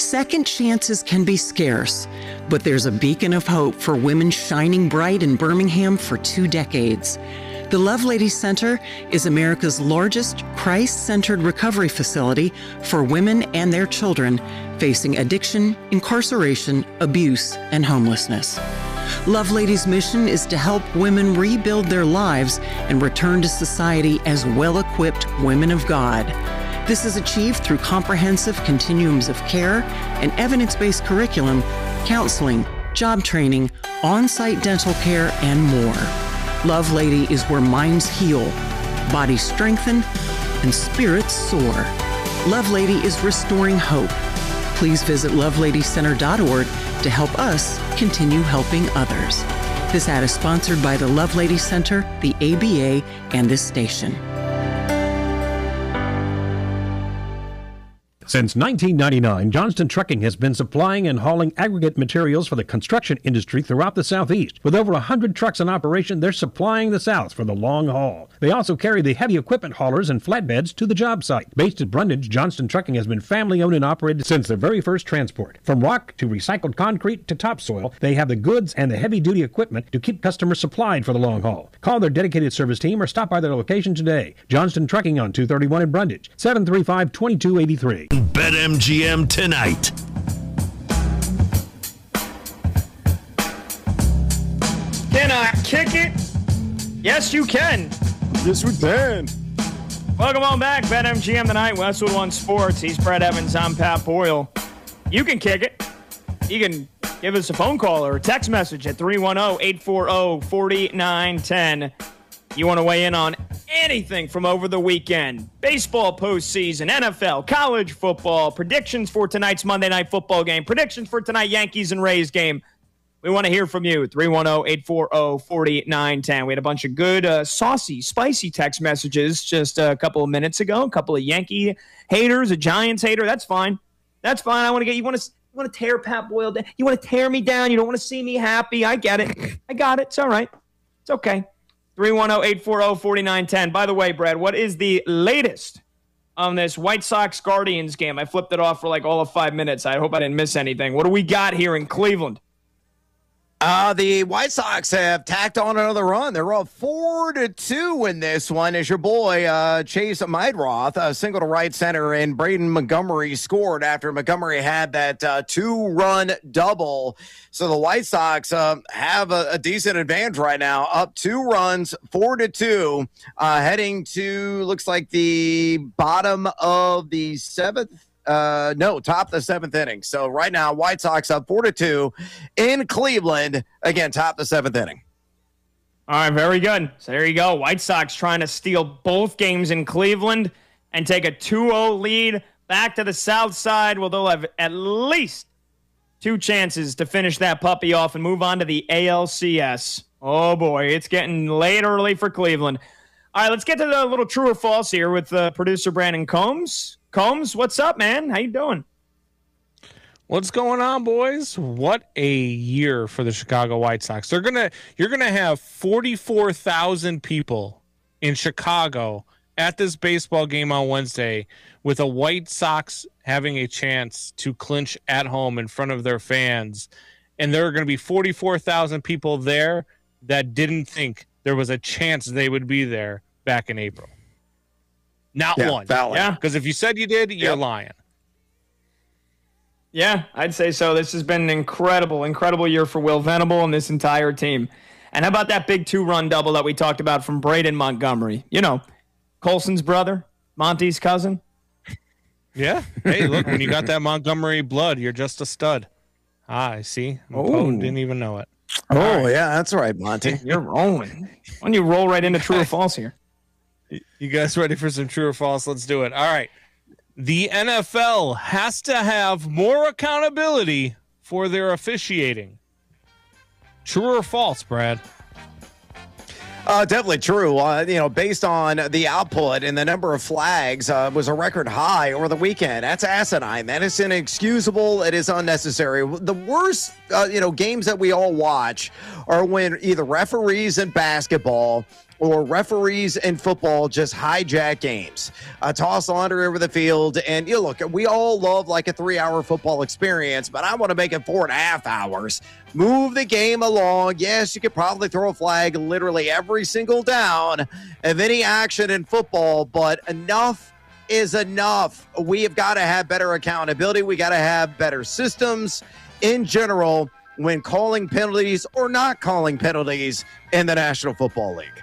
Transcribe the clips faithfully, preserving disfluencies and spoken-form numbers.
Second chances can be scarce, but there's a beacon of hope for women shining bright in Birmingham for two decades. The Lovelady Center is America's largest Christ-centered recovery facility for women and their children facing addiction, incarceration, abuse, and homelessness. Lovelady's mission is to help women rebuild their lives and return to society as well-equipped women of God. This is achieved through comprehensive continuums of care and evidence-based curriculum, counseling, job training, on-site dental care, and more. Lovelady is where minds heal, bodies strengthen, and spirits soar. Lovelady is restoring hope. Please visit lovelady center dot org to help us continue helping others. This ad is sponsored by the Lovelady Center, the A B A, and this station. Since nineteen ninety-nine, Johnston Trucking has been supplying and hauling aggregate materials for the construction industry throughout the Southeast. With over one hundred trucks in operation, they're supplying the South for the long haul. They also carry the heavy equipment haulers and flatbeds to the job site. Based at Brundage, Johnston Trucking has been family-owned and operated since their very first transport. From rock to recycled concrete to topsoil, they have the goods and the heavy-duty equipment to keep customers supplied for the long haul. Call their dedicated service team or stop by their location today. Johnston Trucking on two thirty-one in Brundage, seven three five, two two eight three. BetMGM tonight. Can I kick it? Yes, you can. Yes, we can. Welcome on back. BetMGM tonight. Westwood One Sports. He's Brett Evans. I'm Pat Boyle. You can kick it. You can give us a phone call or a text message at three one zero, eight four zero, four nine one zero. You want to weigh in on anything from over the weekend? Baseball postseason, N F L, college football, predictions for tonight's Monday Night Football game, predictions for tonight Yankees and Rays game. We want to hear from you. three one zero, eight four zero, four nine one zero. We had a bunch of good, uh, saucy, spicy text messages just a couple of minutes ago. A couple of Yankee haters, a Giants hater. That's fine. That's fine. I want to get you want to you want to tear Pat Boyle down. You want to tear me down. You don't want to see me happy. I get it. I got it. It's all right. It's okay. three one zero, eight four zero, four nine one zero. By the way, Brad, what is the latest on this White Sox-Guardians game? I flipped it off for like all of five minutes. I hope I didn't miss anything. What do we got here in Cleveland? Uh, the White Sox have tacked on another run. They're up four to two in this one as your boy uh, Chase Meidroth, a single to right center, and Braden Montgomery scored after Montgomery had that uh, two-run double. So the White Sox uh, have a, a decent advantage right now, up two runs, four to two, uh, heading to looks like the bottom of the seventh. Uh, no, top of the seventh inning. So right now, White Sox up four to two in Cleveland. Again, top of the seventh inning. All right, very good. So there you go. White Sox trying to steal both games in Cleveland and take a two oh lead back to the south side. Well, they'll have at least two chances to finish that puppy off and move on to the A L C S. Oh, boy, it's getting late early for Cleveland. All right, let's get to the little true or false here with uh, producer Brandon Combs. Combs, what's up, man? How you doing? What's going on, boys? What a year for the Chicago White Sox. They're gonna, you're gonna have forty-four thousand people in Chicago at this baseball game on Wednesday, with a White Sox having a chance to clinch at home in front of their fans, and there are going to be forty-four thousand people there that didn't think there was a chance they would be there back in April. Not yeah, one. Valid. Yeah, because if you said you did, you're yep. lying. Yeah, I'd say so. This has been an incredible, incredible year for Will Venable and this entire team. And how about that big two-run double that we talked about from Braden Montgomery? You know, Colson's brother, Monty's cousin. Yeah. Hey, look, when you got that Montgomery blood, you're just a stud. Ah, I see. Oh, didn't even know it. Oh, right. Yeah, that's right, Monty. You're rolling. Why don't you roll right into true or false here? You guys ready for some true or false? Let's do it. All right. The N F L has to have more accountability for their officiating. True or false, Brad? Uh, definitely true. Uh, you know, based on the output and the number of flags uh, was a record high over the weekend. That's asinine. That is inexcusable. It is unnecessary. The worst, uh, you know, games that we all watch are when either referees in basketball or referees in football just hijack games, uh, toss laundry over the field. And you look, we all love like a three-hour football experience, but I want to make it four and a half hours. Move the game along. Yes, you could probably throw a flag literally every single down of any action in football, but enough is enough. We have got to have better accountability. We got to have better systems in general when calling penalties or not calling penalties in the National Football League.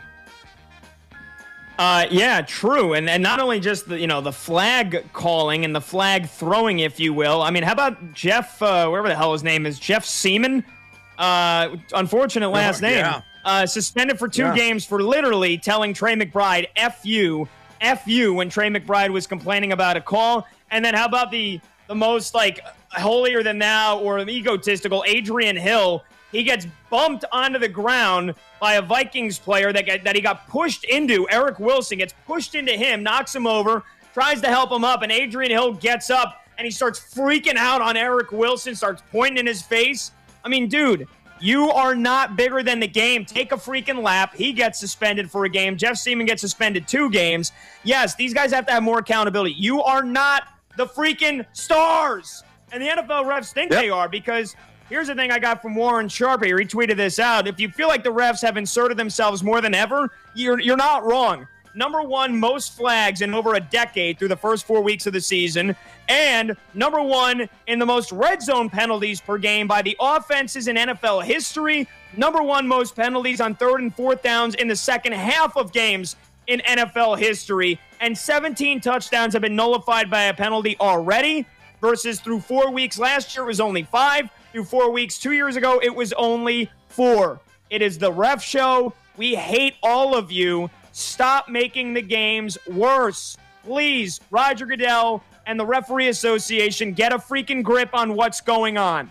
Uh, yeah, true. And and not only just the, you know, the flag calling and the flag throwing, if you will. I mean, how about Jeff, uh, whatever the hell his name is, Jeff Seaman? Uh, unfortunate last oh, name. yeah. Uh, suspended for two Yeah. games for literally telling Trey McBride, F you, F you, when Trey McBride was complaining about a call. And then how about the, the most, like, holier than thou or egotistical Adrian Hill? He gets bumped onto the ground by a Vikings player that got, that he got pushed into. Eric Wilson gets pushed into him, knocks him over, tries to help him up, and Adrian Hill gets up, and he starts freaking out on Eric Wilson, starts pointing in his face. I mean, dude, you are not bigger than the game. Take a freaking lap. He gets suspended for a game. Jeff Seaman gets suspended two games. Yes, these guys have to have more accountability. You are not the freaking stars. And the N F L refs think Yep. they are, because here's the thing I got from Warren Sharp. He retweeted this out. If you feel like the refs have inserted themselves more than ever, you're you're not wrong. Number one, most flags in over a decade through the first four weeks of the season. And number one in the most red zone penalties per game by the offenses in N F L history. Number one most penalties on third and fourth downs in the second half of games in N F L history. And seventeen touchdowns have been nullified by a penalty already, versus through four weeks last year, it was only five. Through four weeks two years ago, it was only four. It is the ref show. We hate all of you. Stop making the games worse. Please, Roger Goodell and the Referee Association, get a freaking grip on what's going on.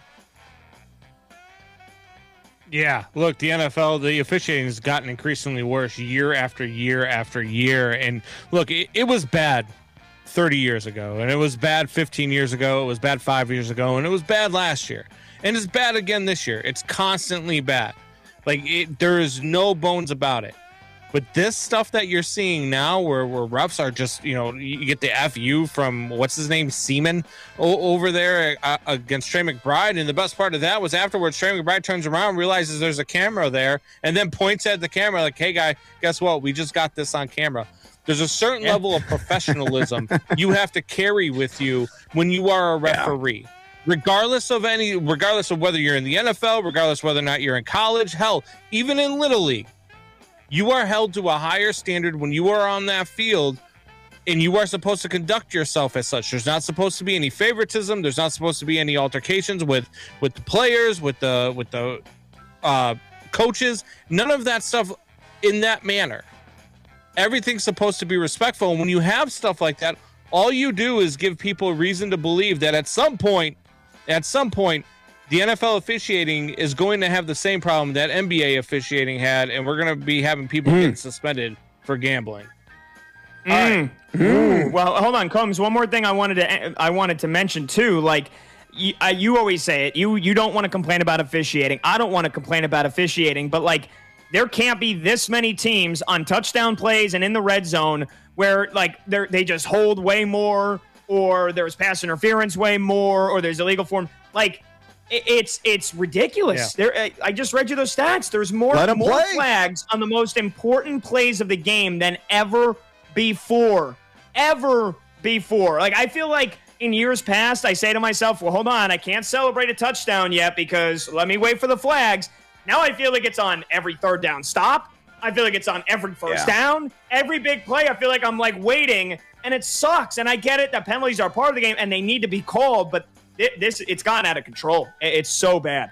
Yeah, look, the N F L, the officiating has gotten increasingly worse year after year after year. And look, it, it was bad thirty years ago, and it was bad fifteen years ago, it was bad five years ago, and it was bad last year. And it's bad again this year. It's constantly bad. Like, it, there is no bones about it. But this stuff that you're seeing now, where, where refs are just, you know, you get the F U from, what's his name, Seaman, o- over there uh, against Trey McBride. And the best part of that was afterwards, Trey McBride turns around, realizes there's a camera there, and then points at the camera like, hey, guy, guess what? We just got this on camera. There's a certain yeah. level of professionalism you have to carry with you when you are a referee. Yeah. Regardless of any, regardless of whether you're in the N F L, regardless of whether or not you're in college, hell, even in Little League, you are held to a higher standard when you are on that field, and you are supposed to conduct yourself as such. There's not supposed to be any favoritism. There's not supposed to be any altercations with, with the players, with the with the uh, coaches. None of that stuff in that manner. Everything's supposed to be respectful. And when you have stuff like that, all you do is give people reason to believe that at some point, at some point, the N F L officiating is going to have the same problem that N B A officiating had, and we're going to be having people mm. get suspended for gambling. Mm. All right. Mm. Well, hold on, Combs. One more thing I wanted to I wanted to mention too. Like you, I, you always say it. You you don't want to complain about officiating. I don't want to complain about officiating. But like, there can't be this many teams on touchdown plays and in the red zone where like they they just hold way more, or there's pass interference way more, or there's illegal form. Like. It's it's ridiculous. Yeah. There, I just read you those stats. There's more, more flags on the most important plays of the game than ever before. Ever before. Like, I feel like in years past, I say to myself, well, hold on, I can't celebrate a touchdown yet because let me wait for the flags. Now I feel like it's on every third down stop. I feel like it's on every first yeah. down. Every big play, I feel like I'm, like, waiting, and it sucks. And I get it that penalties are part of the game, and they need to be called, but It, this it's gotten out of control. It's so bad.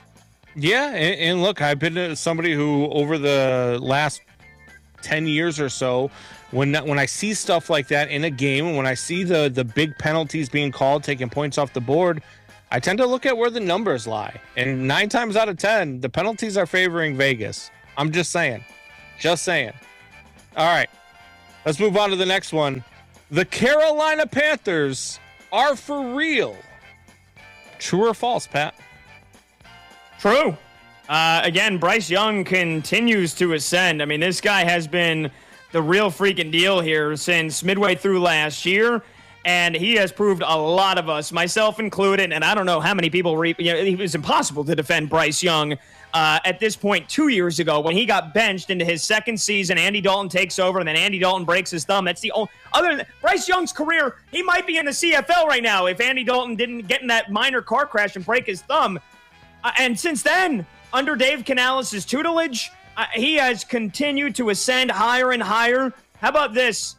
Yeah, and, and look, I've been somebody who over the last ten years or so, when when I see stuff like that in a game, when I see the the big penalties being called, taking points off the board, I tend to look at where the numbers lie. And nine times out of ten, the penalties are favoring Vegas. I'm just saying. Just saying. All right, let's move on to the next one. The Carolina Panthers are for real. True or false, Pat? True. Uh, again, Bryce Young continues to ascend. I mean, this guy has been the real freaking deal here since midway through last year. And he has proved a lot of us, myself included, and I don't know how many people, re- you know, it was impossible to defend Bryce Young uh, at this point two years ago when he got benched into his second season. Andy Dalton takes over, and then Andy Dalton breaks his thumb. That's the only, other than Bryce Young's career, he might be in the C F L right now if Andy Dalton didn't get in that minor car crash and break his thumb. Uh, and since then, under Dave Canales' tutelage, uh, he has continued to ascend higher and higher. How about this?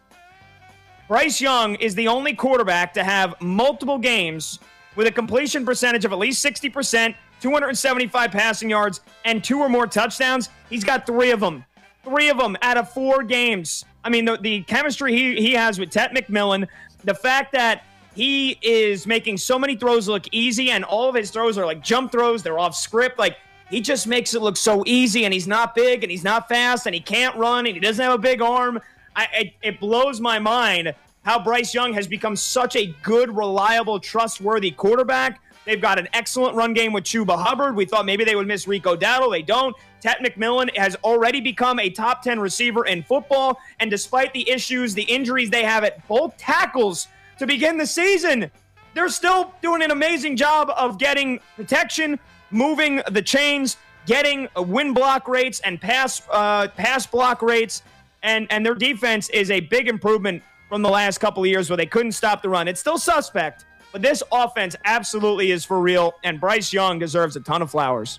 Bryce Young is the only quarterback to have multiple games with a completion percentage of at least sixty percent, two hundred seventy-five passing yards, and two or more touchdowns. He's got three of them. Three of them out of four games. I mean, the, the chemistry he, he has with Tet McMillan, the fact that he is making so many throws look easy, and all of his throws are like jump throws. They're off script. Like, he just makes it look so easy, and he's not big, and he's not fast, and he can't run, and he doesn't have a big arm. I, it, it blows my mind how Bryce Young has become such a good, reliable, trustworthy quarterback. They've got an excellent run game with Chuba Hubbard. We thought maybe they would miss Rico Dowdle. They don't. Tet McMillan has already become a top ten receiver in football. And despite the issues, the injuries they have at both tackles to begin the season, they're still doing an amazing job of getting protection, moving the chains, getting win block rates and pass uh, pass block rates. And, and their defense is a big improvement from the last couple of years where they couldn't stop the run. It's still suspect, but this offense absolutely is for real, and Bryce Young deserves a ton of flowers.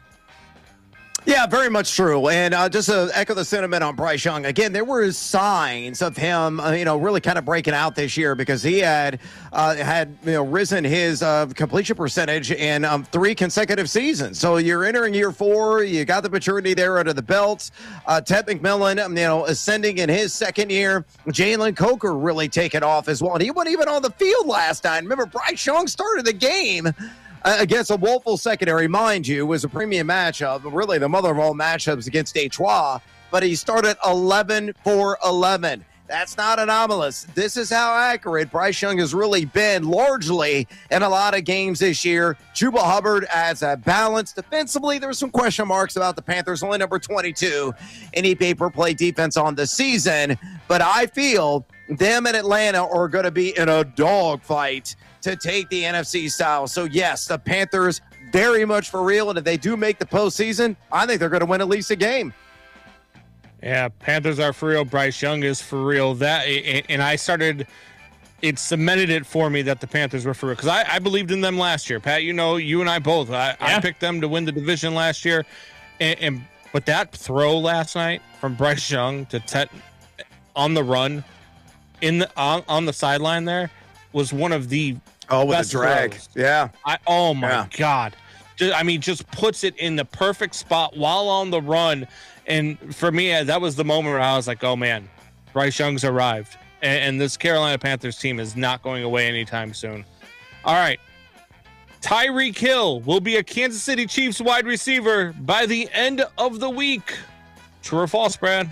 Yeah, very much true. And uh, just to echo the sentiment on Bryce Young, again, there were signs of him, uh, you know, really kind of breaking out this year because he had uh, had you know risen his uh, completion percentage in um, three consecutive seasons. So you're entering year four, you got the maturity there under the belt. Uh, Tet McMillan, you know, ascending in his second year. Jalen Coker really taking off as well, and he wasn't even on the field last night. Remember, Bryce Young started the game against a woeful secondary, mind you, was a premium matchup, really the mother of all matchups against Detroit, but he started eleven for eleven. That's not anomalous. This is how accurate Bryce Young has really been largely in a lot of games this year. Chuba Hubbard adds a balance. Defensively, there's some question marks about the Panthers, only number twenty-two in E P A per play defense on the season, but I feel them and Atlanta are going to be in a dogfight to take the N F C South. So, yes, the Panthers very much for real, and if they do make the postseason, I think they're going to win at least a game. Yeah, Panthers are for real. Bryce Young is for real. That and I started, it cemented it for me that the Panthers were for real because I, I believed in them last year. Pat, you know, you and I both. I, yeah. I picked them to win the division last year, and, and but that throw last night from Bryce Young to Tet on the run, in the on, on the sideline there, was one of the oh with best the drag. throws. Yeah. I oh my yeah. God. Just, I mean, just puts it in the perfect spot while on the run. And for me, that was the moment where I was like, oh, man, Bryce Young's arrived. And, and this Carolina Panthers team is not going away anytime soon. All right. Tyreek Hill will be a Kansas City Chiefs wide receiver by the end of the week. True or false, Brad?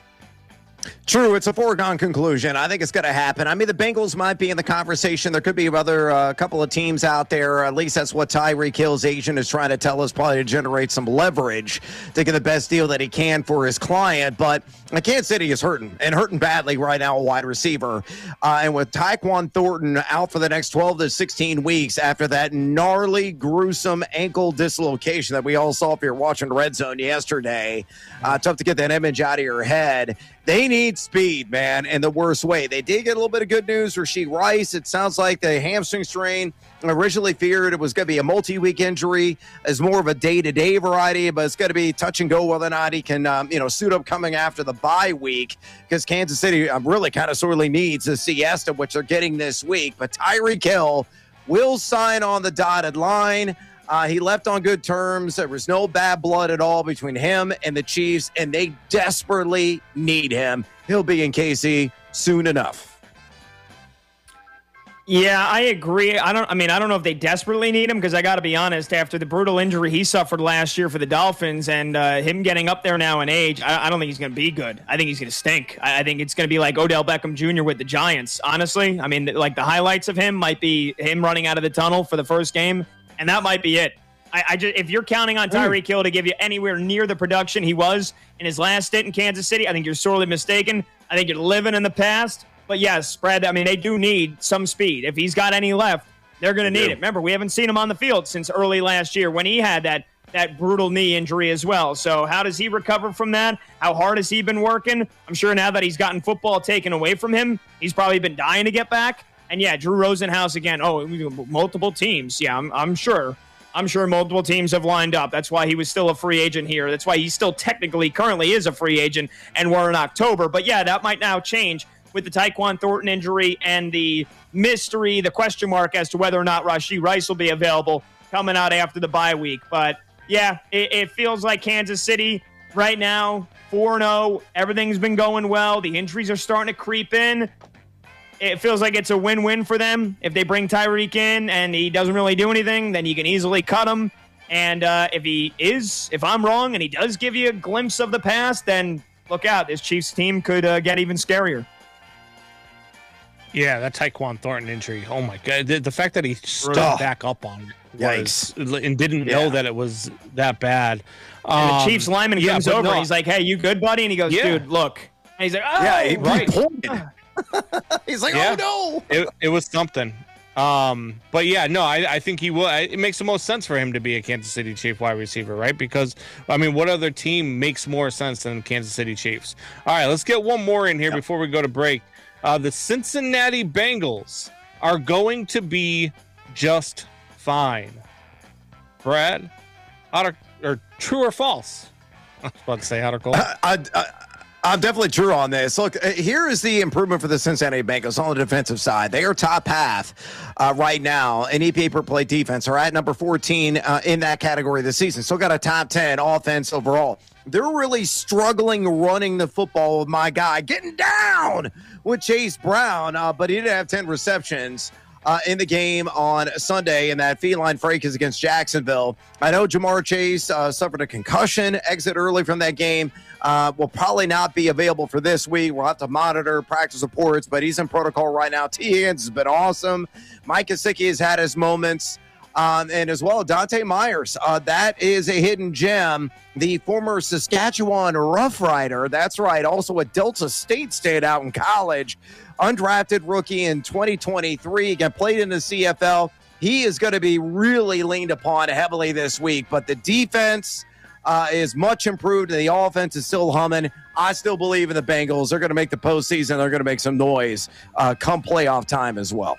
True, it's a foregone conclusion. I think it's going to happen. I mean, the Bengals might be in the conversation. There could be other uh, couple of teams out there. At least that's what Tyreek Hill's agent is trying to tell us, probably to generate some leverage to get the best deal that he can for his client. But Kansas City is hurting, and hurting badly right now, a wide receiver. Uh, and with Tyquan Thornton out for the next twelve to sixteen weeks after that gnarly, gruesome ankle dislocation that we all saw if you're watching Red Zone yesterday, uh, tough to get that image out of your head. They need speed, man, in the worst way. They did get a little bit of good news for Rashee Rice. It sounds like the hamstring strain originally feared it was going to be a multi-week injury as more of a day-to-day variety, but it's going to be touch and go whether or not he can, um, you know, suit up coming after the bye week because Kansas City um, really kind of sorely needs a siesta, which they're getting this week. But Tyreek Hill will sign on the dotted line. Uh, he left on good terms. There was no bad blood at all between him and the Chiefs, and they desperately need him. He'll be in K C soon enough. Yeah, I agree. I don't. I mean, I don't know if they desperately need him because I got to be honest. After the brutal injury he suffered last year for the Dolphins, and uh, him getting up there now in age, I, I don't think he's going to be good. I think he's going to stink. I, I think it's going to be like Odell Beckham Junior with the Giants. Honestly, I mean, like the highlights of him might be him running out of the tunnel for the first game. And that might be it. I, I just if you're counting on Tyreek Hill to give you anywhere near the production he was in his last stint in Kansas City, I think you're sorely mistaken. I think you're living in the past. But yes, Brad, I mean, they do need some speed. If he's got any left, they're going to need it. Remember, we haven't seen him on the field since early last year when he had that that brutal knee injury as well. So how does he recover from that? How hard has he been working? I'm sure now that he's gotten football taken away from him, he's probably been dying to get back. And yeah, Drew Rosenhaus again. Oh, multiple teams. Yeah, I'm, I'm sure. I'm sure multiple teams have lined up. That's why he was still a free agent here. That's why he still technically currently is a free agent, and we're in October. But yeah, that might now change with the Tyquan Thornton injury and the mystery, the question mark as to whether or not Rashee Rice will be available coming out after the bye week. But yeah, it, it feels like Kansas City right now, four and oh. Everything's been going well. The injuries are starting to creep in. It feels like it's a win-win for them. If they bring Tyreek in and he doesn't really do anything, then you can easily cut him. And uh, if he is, if I'm wrong and he does give you a glimpse of the past, then look out. This Chiefs team could uh, get even scarier. Yeah, that Tyquan Thornton injury. Oh, my God. The, the fact that he stood Ugh. back up on it was, Yikes. and didn't Yeah. know that it was that bad. And Um, the Chiefs lineman yeah, comes but over no, and he's like, hey, you good, buddy? And he goes, Yeah. dude, look. And he's like, oh, Yeah, he, right. he pointed. He's like, Yeah. oh, no. it, it was something. Um, but yeah, no, I, I think he will. It makes the most sense for him to be a Kansas City Chief wide receiver, right? Because, I mean, what other team makes more sense than Kansas City Chiefs? All right, let's get one more in here Yep. before we go to break. Uh, the Cincinnati Bengals are going to be just fine. Brad, out of, or true or false? I was about to say article. I, I, I'm definitely true on this. Look, uh, here is the improvement for the Cincinnati Bengals on the defensive side. They are top half uh, right now in E P A per play defense. Are at number fourteen uh, in that category this season. Still got a top ten offense overall. They're really struggling running the football with my guy getting down with Chase Brown, uh, but he did have ten receptions uh, in the game on Sunday, and that feline fracas against Jacksonville. I know Jamar Chase uh, suffered a concussion, exit early from that game. Uh, will probably not be available for this week. We'll have to monitor practice reports, but he's in protocol right now. T. Higgins has been awesome. Mike Gesicki has had his moments. Um, and as well, Dante Myers. Uh, that is a hidden gem. The former Saskatchewan Rough Rider. That's right. Also a Delta State stayed out in college. Undrafted rookie in twenty twenty-three. Again, played in the C F L. He is going to be really leaned upon heavily this week. But the defense uh, is much improved, and the offense is still humming. I still believe in the Bengals. They're going to make the postseason. They're going to make some noise uh, come playoff time as well.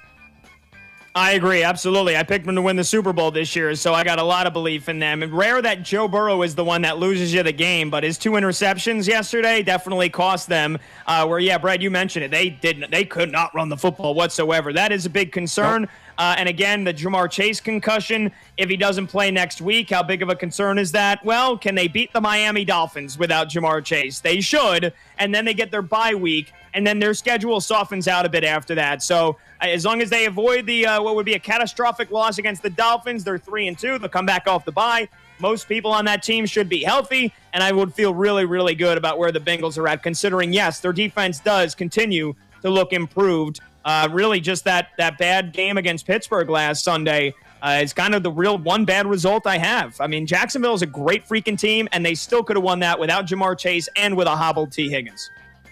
I agree, absolutely. I picked them to win the Super Bowl this year, so I got a lot of belief in them. And rare that Joe Burrow is the one that loses you the game, but his two interceptions yesterday definitely cost them. Uh, where, yeah, Brad, you mentioned it. They didn't. They could not run the football whatsoever. That is a big concern. Nope. Uh, and again, the Jamar Chase concussion, if he doesn't play next week, how big of a concern is that? Well, can they beat the Miami Dolphins without Jamar Chase? They should, and then they get their bye week, and then their schedule softens out a bit after that. So as long as they avoid the uh, what would be a catastrophic loss against the Dolphins, they're three and two. They'll come back off the bye. Most people on that team should be healthy, and I would feel really, really good about where the Bengals are at, considering, yes, their defense does continue to look improved. Uh, really, just that that bad game against Pittsburgh last Sunday uh, is kind of the real one bad result I have. I mean, Jacksonville is a great freaking team, and they still could have won that without Jamar Chase and with a hobbled T. Higgins.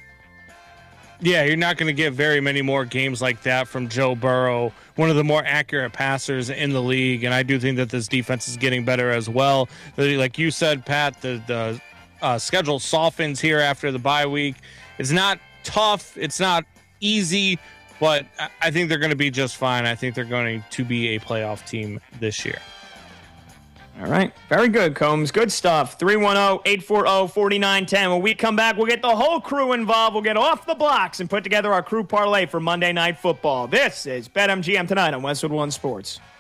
Yeah, you're not going to get very many more games like that from Joe Burrow, one of the more accurate passers in the league. And I do think that this defense is getting better as well. Like you said, Pat, the, the uh, schedule softens here after the bye week. It's not tough. It's not easy, but I think they're going to be just fine. I think they're going to be a playoff team this year. All right. Very good, Combs. Good stuff. three one zero, eight four zero, four nine one zero. When we come back, we'll get the whole crew involved. We'll get off the blocks and put together our crew parlay for Monday Night Football. This is BetMGM Tonight on Westwood One Sports.